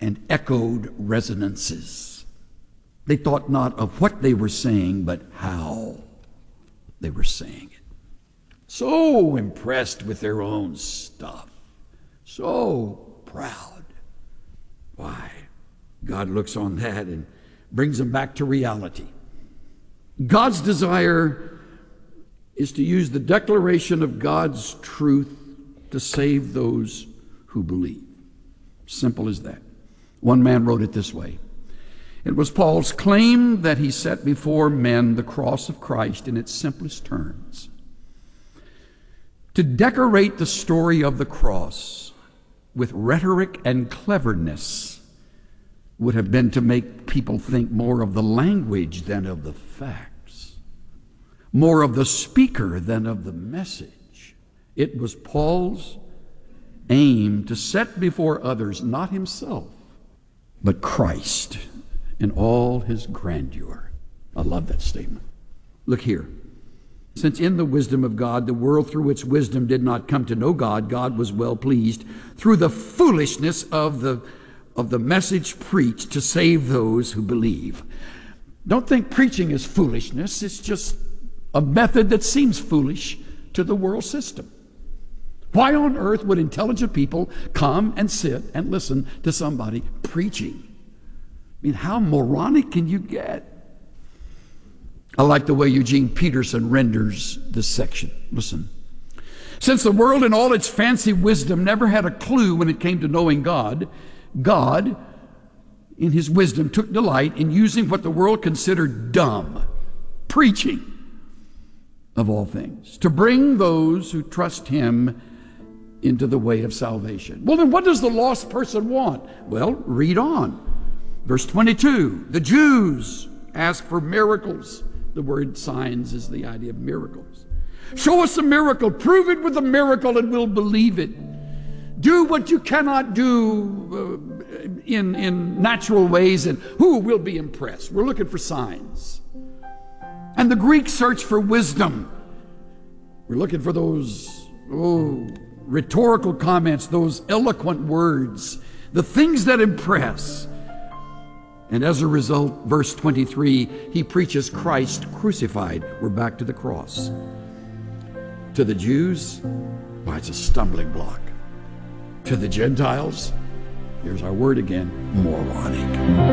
and echoed resonances. They thought not of what they were saying, but how they were saying it. So impressed with their own stuff. So proud. Why? God looks on that and brings them back to reality. God's desire is to use the declaration of God's truth to save those who believe. Simple as that. One man wrote it this way. It was Paul's claim that he set before men the cross of Christ in its simplest terms. To decorate the story of the cross with rhetoric and cleverness would have been to make people think more of the language than of the facts, more of the speaker than of the message. It was Paul's aim to set before others not himself, but Christ in all his grandeur. I love that statement. Look here. Since in the wisdom of God, the world through its wisdom did not come to know God, God was well pleased through the foolishness of the message preached to save those who believe. Don't think preaching is foolishness. It's just a method that seems foolish to the world system. Why on earth would intelligent people come and sit and listen to somebody preaching? I mean, how moronic can you get? I like the way Eugene Peterson renders this section. Listen. Since the world in all its fancy wisdom never had a clue when it came to knowing God, God, in his wisdom, took delight in using what the world considered dumb, preaching of all things, to bring those who trust him into the way of salvation. Well, then what does the lost person want? Well, read on. Verse 22, the Jews ask for miracles. The word signs is the idea of miracles. Show us a miracle. Prove it with a miracle and we'll believe it. Do what you cannot do in natural ways and who will be impressed? We're looking for signs. And the Greeks search for wisdom. We're looking for those rhetorical comments, those eloquent words, the things that impress. And as a result, verse 23, he preaches Christ crucified. We're back to the cross. To the Jews, why, it's a stumbling block. To the Gentiles, here's our word again, moronic.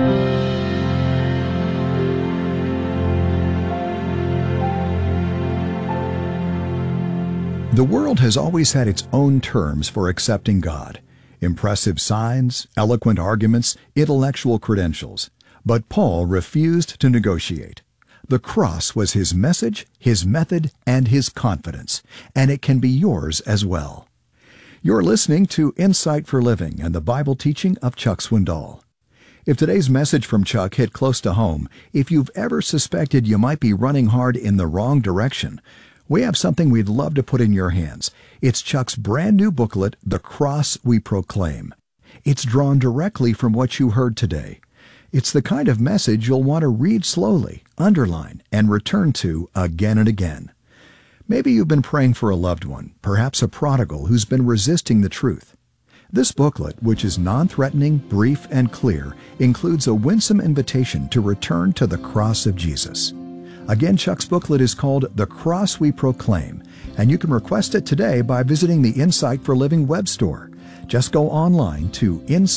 The world has always had its own terms for accepting God. Impressive signs, eloquent arguments, intellectual credentials. But Paul refused to negotiate. The cross was his message, his method, and his confidence, and it can be yours as well. You're listening to Insight for Living and the Bible teaching of Chuck Swindoll. If today's message from Chuck hit close to home, if you've ever suspected you might be running hard in the wrong direction, we have something we'd love to put in your hands. It's Chuck's brand new booklet, The Cross We Proclaim. It's drawn directly from what you heard today. It's the kind of message you'll want to read slowly, underline, and return to again and again. Maybe you've been praying for a loved one, perhaps a prodigal who's been resisting the truth. This booklet, which is non-threatening, brief, and clear, includes a winsome invitation to return to the cross of Jesus. Again, Chuck's booklet is called The Cross We Proclaim, and you can request it today by visiting the Insight for Living web store. Just go online to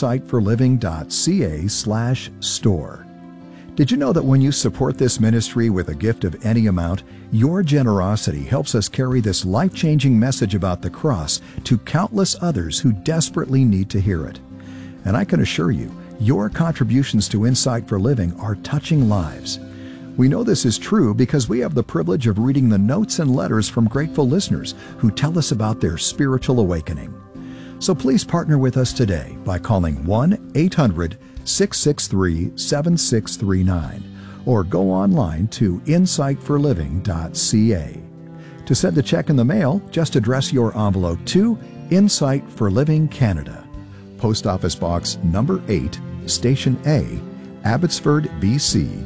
insightforliving.ca/store. Did you know that when you support this ministry with a gift of any amount, your generosity helps us carry this life-changing message about the cross to countless others who desperately need to hear it? And I can assure you, your contributions to Insight for Living are touching lives. We know this is true because we have the privilege of reading the notes and letters from grateful listeners who tell us about their spiritual awakening. So please partner with us today by calling 1-800-663-7639 or go online to insightforliving.ca. To send a check in the mail, just address your envelope to Insight for Living Canada, Post Office Box number 8, Station A, Abbotsford, BC,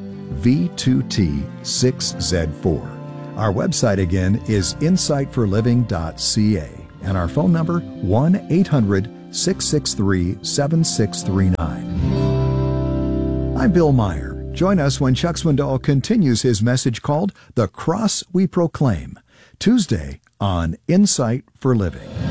V2T6Z4. Our website again is insightforliving.ca and our phone number 1-800-663-7639. I'm Bill Meyer. Join us when Chuck Swindoll continues his message called The Cross We Proclaim, Tuesday on Insight for Living.